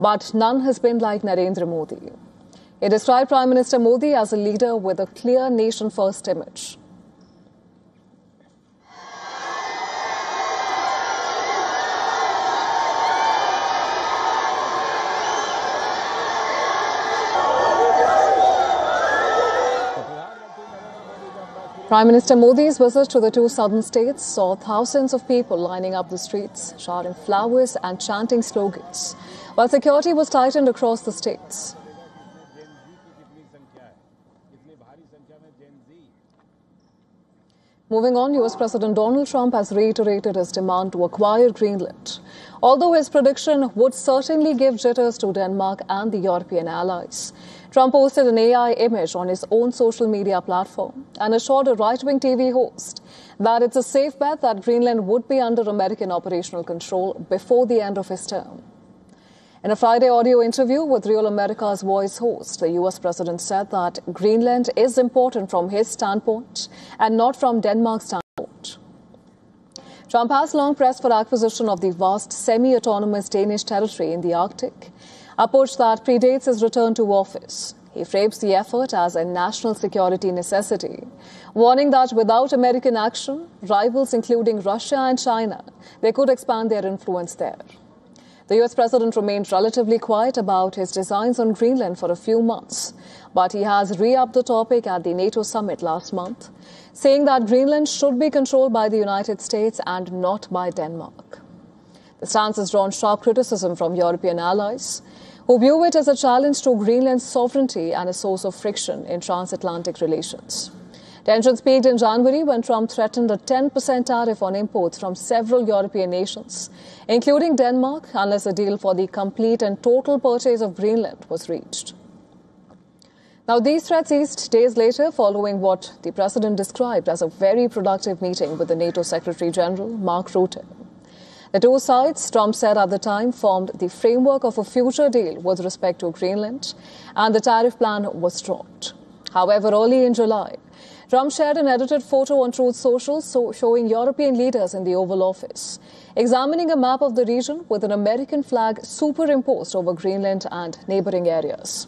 but none has been like Narendra Modi. He described Prime Minister Modi as a leader with a clear nation-first image. Prime Minister Modi's visit to the two southern states saw thousands of people lining up the streets, showering flowers and chanting slogans, while security was tightened across the states. Moving on, US President Donald Trump has reiterated his demand to acquire Greenland, although his prediction would certainly give jitters to Denmark and the European allies. Trump posted an AI image on his own social media platform and assured a right-wing TV host that it's a safe bet that Greenland would be under American operational control before the end of his term. In a Friday audio interview with Real America's Voice host, the US president said that Greenland is important from his standpoint and not from Denmark's standpoint. Trump has long pressed for acquisition of the vast semi-autonomous Danish territory in the Arctic, a push that predates his return to office. He frames the effort as a national security necessity, warning that without American action, rivals including Russia and China, they could expand their influence there. The US president remained relatively quiet about his designs on Greenland for a few months, but he has re-upped the topic at the NATO summit last month, saying that Greenland should be controlled by the United States and not by Denmark. The stance has drawn sharp criticism from European allies, who view it as a challenge to Greenland's sovereignty and a source of friction in transatlantic relations. Tensions peaked in January when Trump threatened a 10% tariff on imports from several European nations, including Denmark, unless a deal for the complete and total purchase of Greenland was reached. Now, these threats eased days later following what the president described as a very productive meeting with the NATO Secretary General, Mark Rutte. The two sides, Trump said at the time, formed the framework of a future deal with respect to Greenland, and the tariff plan was dropped. However, early in July, Trump shared an edited photo on Truth Social showing European leaders in the Oval Office, examining a map of the region with an American flag superimposed over Greenland and neighboring areas.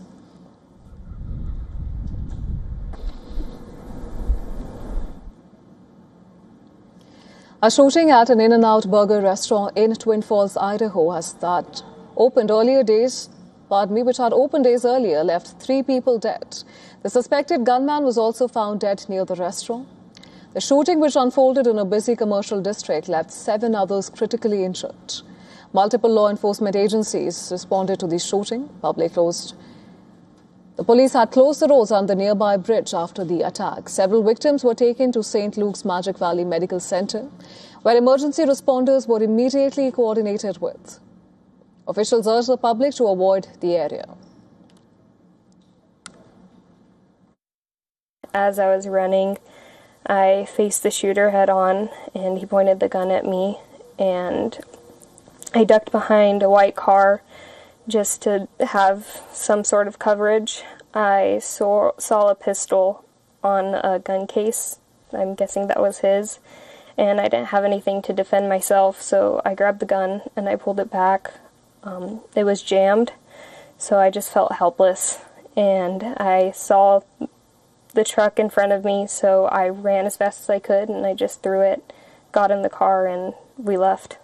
A shooting at an In-N-Out burger restaurant in Twin Falls, Idaho, which had opened days earlier, left 3 people dead. The suspected gunman was also found dead near the restaurant. The shooting, which unfolded in a busy commercial district, left 7 others critically injured. Multiple law enforcement agencies responded to the shooting. The police had closed the roads on the nearby bridge after the attack. Several victims were taken to St. Luke's Magic Valley Medical Center, where emergency responders were immediately coordinated with. Officials urged the public to avoid the area. As I was running, I faced the shooter head on, and he pointed the gun at me, and I ducked behind a white car just to have some sort of coverage. I saw a pistol on a gun case. I'm guessing that was his. And I didn't have anything to defend myself, so I grabbed the gun and I pulled it back. It was jammed, so I just felt helpless. And I saw the truck in front of me, so I ran as fast as I could and I just threw it, got in the car, and we left.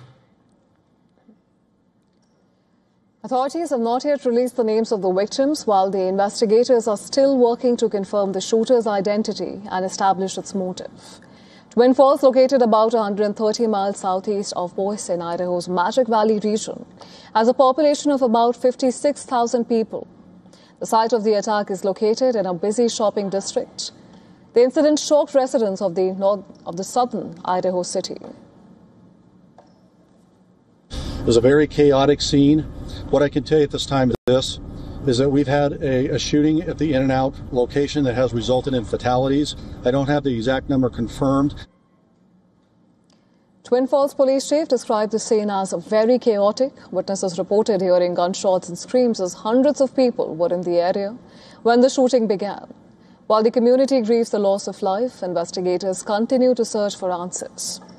Authorities have not yet released the names of the victims, while the investigators are still working to confirm the shooter's identity and establish its motive. Twin Falls, located about 130 miles southeast of Boise in Idaho's Magic Valley region, has a population of about 56,000 people. The site of the attack is located in a busy shopping district. The incident shocked residents of the southern Idaho city. It was a very chaotic scene. What I can tell you at this time is that we've had a shooting at the In-N-Out location that has resulted in fatalities. I don't have the exact number confirmed. Twin Falls police chief described the scene as very chaotic. Witnesses reported hearing gunshots and screams as hundreds of people were in the area when the shooting began. While the community grieves the loss of life, investigators continue to search for answers.